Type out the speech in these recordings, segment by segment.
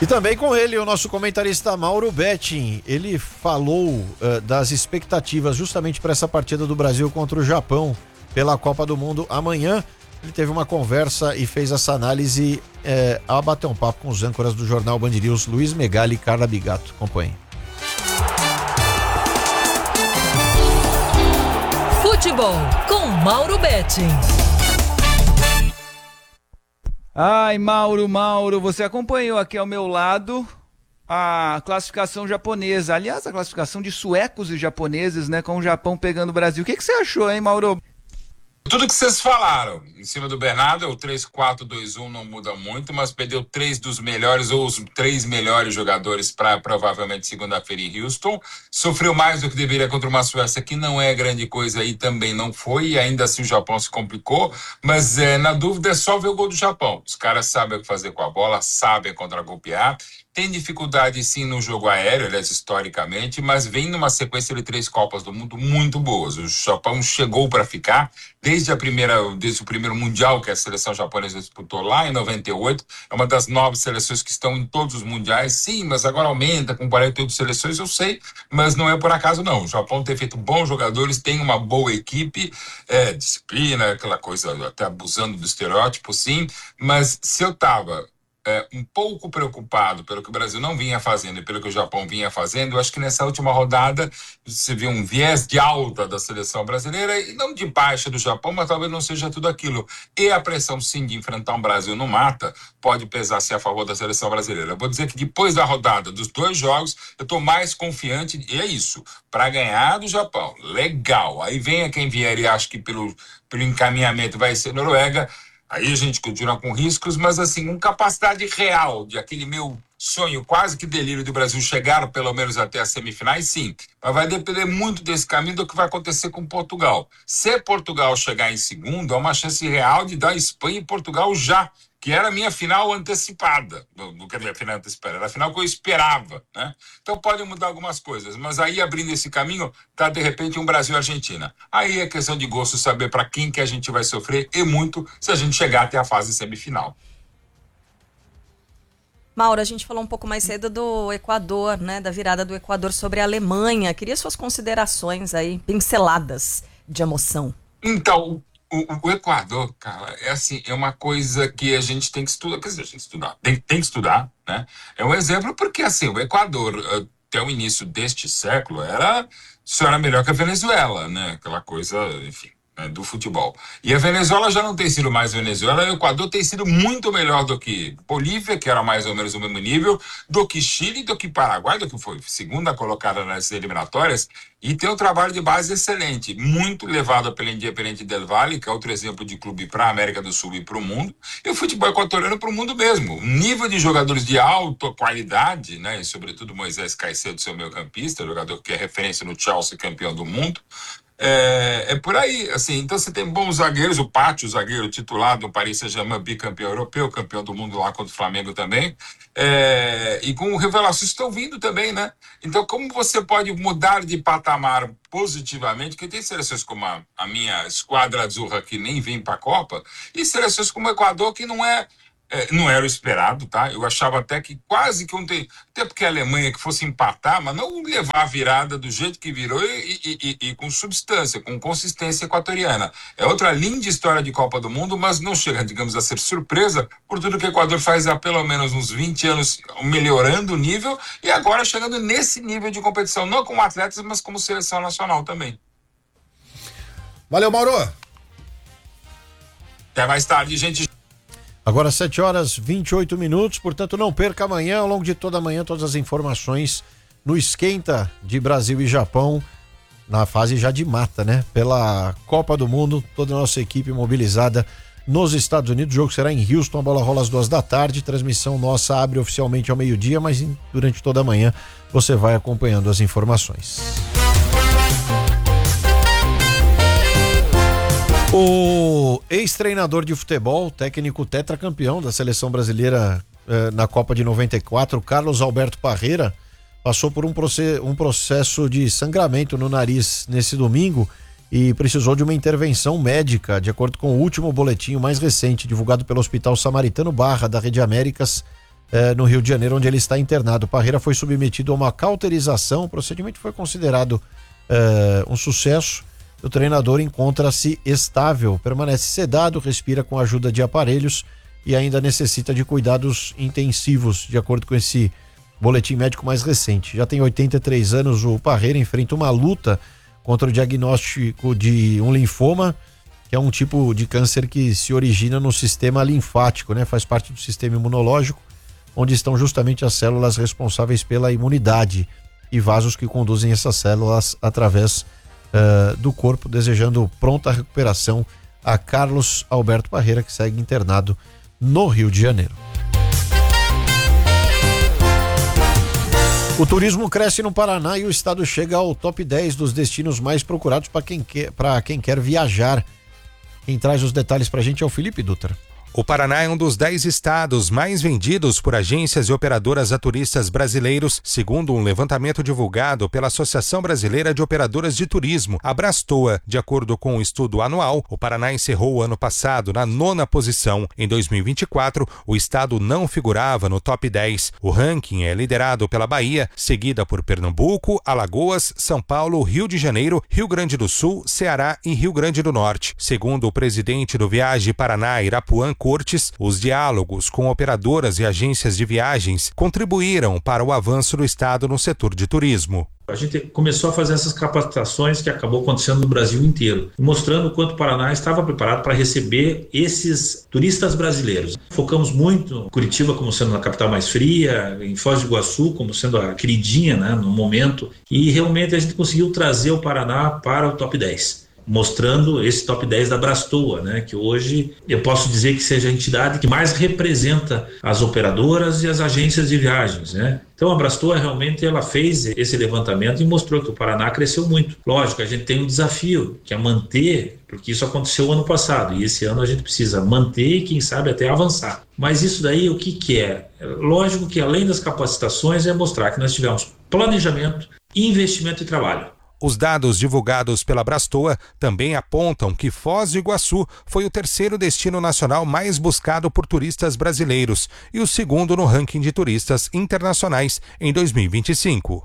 E também com ele, o nosso comentarista Mauro Betting. Ele falou das expectativas justamente para essa partida do Brasil contra o Japão pela Copa do Mundo amanhã. Ele teve uma conversa e fez essa análise ao bater um papo com os âncoras do jornal Band News, Luiz Megali e Carla Bigato. Acompanhe. Futebol com Mauro Betting. Ai, Mauro, você acompanhou aqui ao meu lado a classificação japonesa. Aliás, a classificação de suecos e japoneses, né? Com o Japão pegando o Brasil. O que você achou, hein, Mauro? Tudo que vocês falaram em cima do Bernardo, o 3-4-2-1 não muda muito, mas perdeu 3 dos melhores ou os 3 melhores jogadores para provavelmente segunda-feira em Houston. Sofreu mais do que deveria contra uma Suécia, que não é grande coisa aí, também não foi, e ainda assim o Japão se complicou, mas na dúvida é só ver o gol do Japão. Os caras sabem o que fazer com a bola, sabem contra-golpear. Tem dificuldade sim no jogo aéreo, aliás, historicamente, mas vem numa sequência de 3 Copas do Mundo muito boas. O Japão chegou para ficar desde o primeiro Mundial que a seleção japonesa disputou lá em 98. É uma das 9 seleções que estão em todos os mundiais. Sim, mas agora aumenta com 48 seleções, eu sei, mas não é por acaso não. O Japão tem feito bons jogadores, tem uma boa equipe, disciplina, aquela coisa, até abusando do estereótipo, sim, mas se eu tava um pouco preocupado pelo que o Brasil não vinha fazendo e pelo que o Japão vinha fazendo, eu acho que nessa última rodada você viu um viés de alta da seleção brasileira e não de baixa do Japão, mas talvez não seja tudo aquilo. E a pressão, sim, de enfrentar um Brasil no mata pode pesar-se a favor da seleção brasileira. Eu vou dizer que depois da rodada dos 2 jogos, eu estou mais confiante, e é isso, para ganhar do Japão. Legal. Aí venha quem vier e acha que pelo encaminhamento vai ser Noruega. Aí a gente continua com riscos, mas assim, com capacidade real de aquele meu sonho, quase que delírio do Brasil chegar pelo menos até as semifinais, sim. Mas vai depender muito desse caminho do que vai acontecer com Portugal. Se Portugal chegar em segundo, há uma chance real de dar Espanha e Portugal já, que era a minha final antecipada. Não quer dizer a final antecipada, era a final que eu esperava, né? Então podem mudar algumas coisas, mas aí abrindo esse caminho, tá de repente um Brasil e Argentina. Aí é questão de gosto saber para quem que a gente vai sofrer e muito se a gente chegar até a fase semifinal. Mauro, a gente falou um pouco mais cedo do Equador, né? Da virada do Equador sobre a Alemanha. Queria suas considerações aí, pinceladas de emoção. Então, o Equador, cara, é uma coisa que a gente tem que estudar, quer dizer, a gente tem que estudar, né? É um exemplo porque, assim, o Equador, até o início deste século, só era melhor que a Venezuela, né? Aquela coisa, enfim, né, do futebol. E a Venezuela já não tem sido mais Venezuela, o Equador tem sido muito melhor do que Bolívia, que era mais ou menos o mesmo nível, do que Chile, do que Paraguai, do que foi segunda colocada nas eliminatórias, e tem um trabalho de base excelente, muito levado pela Independiente del Valle, que é outro exemplo de clube para a América do Sul e para o mundo, e o futebol equatoriano para o mundo mesmo. Um nível de jogadores de alta qualidade, né, e sobretudo Moisés Caicedo, seu meio-campista, jogador que é referência no Chelsea, campeão do mundo. É por aí, assim, então você tem bons zagueiros, o Pátio, zagueiro titular do Paris Saint-Germain, bicampeão europeu, campeão do mundo lá contra o Flamengo também, e com revelações estão vindo também, né? Então como você pode mudar de patamar positivamente, que tem seleções como a minha esquadra azurra que nem vem para a Copa, e seleções como o Equador que não era o esperado, tá? Eu achava até que quase que até porque a Alemanha que fosse empatar, mas não levar a virada do jeito que virou e com substância, com consistência equatoriana. É outra linda história de Copa do Mundo, mas não chega, digamos, a ser surpresa por tudo que o Equador faz há pelo menos uns 20 anos melhorando o nível e agora chegando nesse nível de competição, não como atletas, mas como seleção nacional também. Valeu, Mauro! Até mais tarde, gente. Agora 7h28, portanto não perca amanhã, ao longo de toda a manhã, todas as informações no Esquenta de Brasil e Japão, na fase já de mata, né? Pela Copa do Mundo, toda a nossa equipe mobilizada nos Estados Unidos. O jogo será em Houston, a bola rola às 14h, transmissão nossa abre oficialmente ao meio-dia, mas durante toda a manhã você vai acompanhando as informações. O ex-treinador de futebol, técnico tetracampeão da seleção brasileira na Copa de 94, Carlos Alberto Parreira, passou por um processo de sangramento no nariz nesse domingo e precisou de uma intervenção médica, de acordo com o último boletim mais recente, divulgado pelo Hospital Samaritano Barra, da Rede Américas. no Rio de Janeiro, onde ele está internado. Parreira foi submetido a uma cauterização, o procedimento foi considerado um sucesso. O treinador encontra-se estável, permanece sedado, respira com a ajuda de aparelhos e ainda necessita de cuidados intensivos, de acordo com esse boletim médico mais recente. Já tem 83 anos, o Parreira enfrenta uma luta contra o diagnóstico de um linfoma, que é um tipo de câncer que se origina no sistema linfático, né? Faz parte do sistema imunológico, onde estão justamente as células responsáveis pela imunidade e vasos que conduzem essas células através do corpo. Desejando pronta recuperação a Carlos Alberto Parreira, que segue internado no Rio de Janeiro. O turismo cresce no Paraná e o estado chega ao top 10 dos destinos mais procurados para quem quer viajar. Quem traz os detalhes para a gente é o Felipe Dutra. O Paraná é um dos 10 estados mais vendidos por agências e operadoras a turistas brasileiros, segundo um levantamento divulgado pela Associação Brasileira de Operadoras de Turismo, a Brastoa. De acordo com o estudo anual, o Paraná encerrou o ano passado na 9ª posição. Em 2024, o estado não figurava no top 10. O ranking é liderado pela Bahia, seguida por Pernambuco, Alagoas, São Paulo, Rio de Janeiro, Rio Grande do Sul, Ceará e Rio Grande do Norte. Segundo o presidente do Viagem Paraná, Irapuã Cortes, os diálogos com operadoras e agências de viagens contribuíram para o avanço do estado no setor de turismo. A gente começou a fazer essas capacitações que acabou acontecendo no Brasil inteiro, mostrando o quanto o Paraná estava preparado para receber esses turistas brasileiros. Focamos muito em Curitiba como sendo a capital mais fria, em Foz do Iguaçu como sendo a queridinha, né, no momento, e realmente a gente conseguiu trazer o Paraná para o top 10. Mostrando esse top 10 da Brastoa, né, que hoje eu posso dizer que seja a entidade que mais representa as operadoras e as agências de viagens, né? Então a Brastoa realmente ela fez esse levantamento e mostrou que o Paraná cresceu muito. Lógico, a gente tem um desafio, que é manter, porque isso aconteceu ano passado e esse ano a gente precisa manter e quem sabe até avançar. Mas isso daí o que é? Lógico que além das capacitações é mostrar que nós tivemos planejamento, investimento e trabalho. Os dados divulgados pela Brastoa também apontam que Foz do Iguaçu foi o 3º destino nacional mais buscado por turistas brasileiros e o 2º no ranking de turistas internacionais em 2025.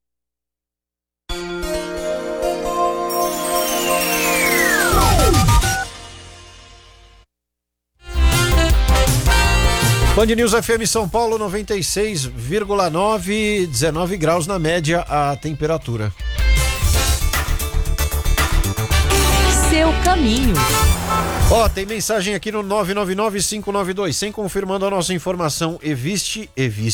Band News FM São Paulo 96,9, 19 graus na média a temperatura. Seu caminho. Tem mensagem aqui no 999-592-100 confirmando a nossa informação. Evite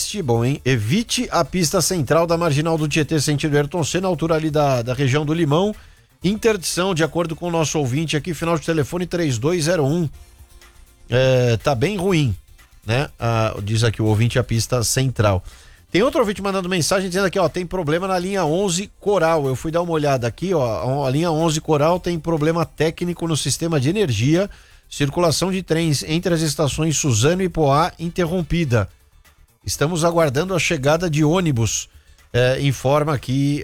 a pista central da Marginal do Tietê, sentido Ayrton Senna, altura ali da região do Limão. Interdição, de acordo com o nosso ouvinte aqui, final de telefone 3201. Tá bem ruim, né? Diz aqui o ouvinte, a pista central. Tem outro ouvinte mandando mensagem dizendo aqui, tem problema na linha 11 Coral. Eu fui dar uma olhada aqui, a linha 11 Coral tem problema técnico no sistema de energia, circulação de trens entre as estações Suzano e Poá interrompida. Estamos aguardando a chegada de ônibus, informa aqui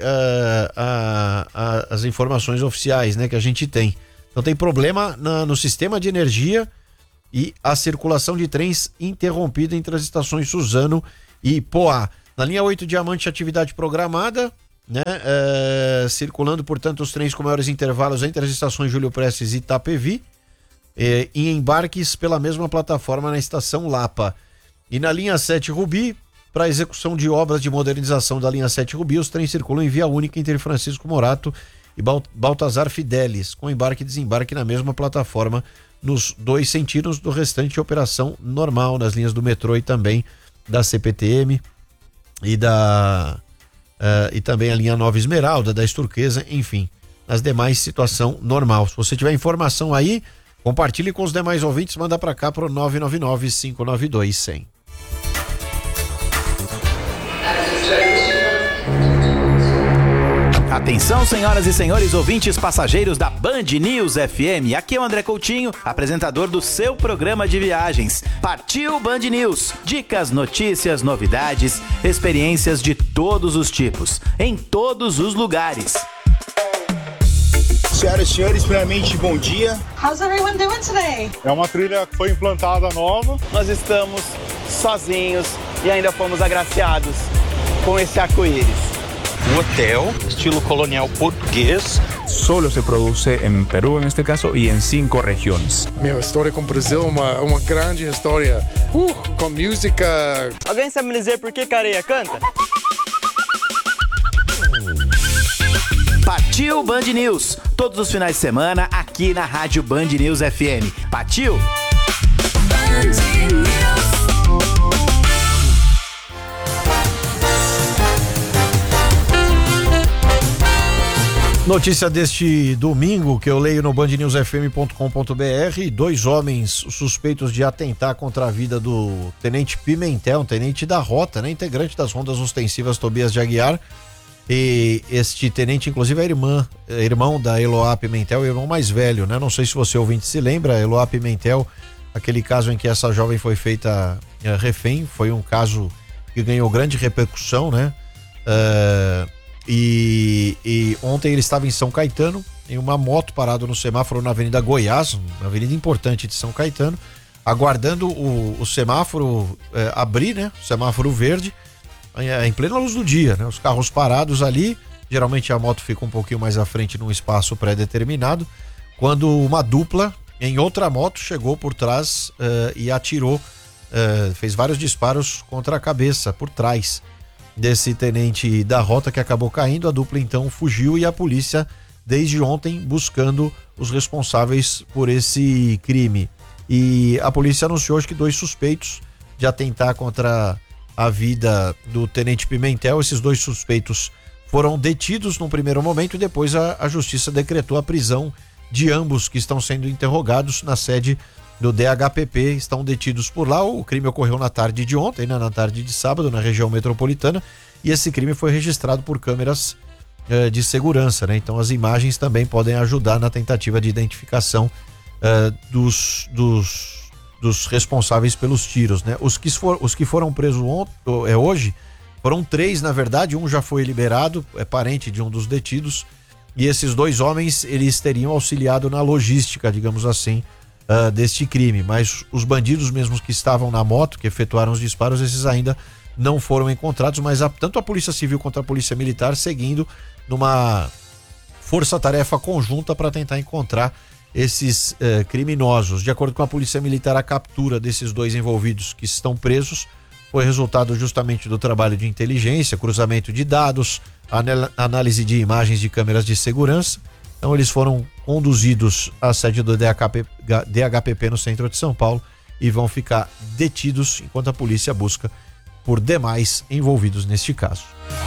as informações oficiais, né, que a gente tem. Então tem problema no sistema de energia e a circulação de trens interrompida entre as estações Suzano e Poá. Na linha 8 Diamante, atividade programada, né? Circulando, portanto, os trens com maiores intervalos entre as estações Júlio Prestes e Itapevi, e embarques pela mesma plataforma na estação Lapa. E na linha 7 Rubi, para execução de obras de modernização da linha 7 Rubi, os trens circulam em via única entre Francisco Morato e Baltazar Fidelis, com embarque e desembarque na mesma plataforma nos 2 sentidos. Do restante, operação normal nas linhas do metrô e também da CPTM e e também a linha Nova Esmeralda, da Esturquesa, enfim, nas demais situação normal. Se você tiver informação aí, compartilhe com os demais ouvintes, manda para cá pro 999-592-100. Atenção, senhoras e senhores ouvintes passageiros da Band News FM. Aqui é o André Coutinho, apresentador do seu programa de viagens. Partiu Band News. Dicas, notícias, novidades, experiências de todos os tipos, em todos os lugares. Senhoras e senhores, primeiramente, bom dia. How's everyone doing today? É uma trilha que foi implantada nova. Nós estamos sozinhos e ainda fomos agraciados com esse arco-íris. Um hotel, estilo colonial português. Solo se produce en Perú, en este caso, y en 5 regiones. Meu, história com o Brasil é uma grande história. Com música. Alguém sabe me dizer por que Careia canta? Partiu Band News, todos os finais de semana aqui na Rádio Band News FM. Partiu! Notícia deste domingo que eu leio no bandnewsfm.com.br: 2 homens suspeitos de atentar contra a vida do Tenente Pimentel, um tenente da Rota, né, integrante das Rondas Ostensivas Tobias de Aguiar. E este tenente, inclusive, é irmão da Eloá Pimentel, o irmão mais velho, né? Não sei se você ouvinte se lembra, Eloá Pimentel, aquele caso em que essa jovem foi feita refém, foi um caso que ganhou grande repercussão, né? E ontem ele estava em São Caetano, em uma moto parado no semáforo na Avenida Goiás, uma avenida importante de São Caetano, aguardando o semáforo abrir, né? O semáforo verde, em plena luz do dia, né? Os carros parados ali, geralmente a moto fica um pouquinho mais à frente num espaço pré-determinado, quando uma dupla em outra moto chegou por trás e atirou, fez vários disparos contra a cabeça, por trás desse tenente da Rota, que acabou caindo. A dupla então fugiu e a polícia desde ontem buscando os responsáveis por esse crime. E a polícia anunciou hoje que 2 suspeitos de atentar contra a vida do tenente Pimentel, esses 2 suspeitos foram detidos num primeiro momento e depois a justiça decretou a prisão de ambos que estão sendo interrogados na sede do DHPP, estão detidos por lá. O crime ocorreu na tarde de ontem, né, na tarde de sábado, na região metropolitana, e esse crime foi registrado por câmeras de segurança, né? Então as imagens também podem ajudar na tentativa de identificação dos responsáveis pelos tiros, né? Os que foram presos hoje foram 3, na verdade. Um já foi liberado, é parente de um dos detidos, e esses 2 homens, eles teriam auxiliado na logística, digamos assim, deste crime, mas os bandidos mesmos que estavam na moto, que efetuaram os disparos, esses ainda não foram encontrados, mas tanto a Polícia Civil quanto a Polícia Militar seguindo numa força-tarefa conjunta para tentar encontrar esses criminosos. De acordo com a Polícia Militar, a captura desses 2 envolvidos que estão presos foi resultado justamente do trabalho de inteligência, cruzamento de dados, análise de imagens de câmeras de segurança. Então eles foram conduzidos à sede do DHPP no centro de São Paulo e vão ficar detidos enquanto a polícia busca por demais envolvidos neste caso.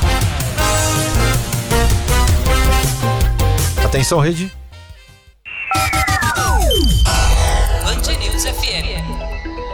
Atenção, rede. Band News FM.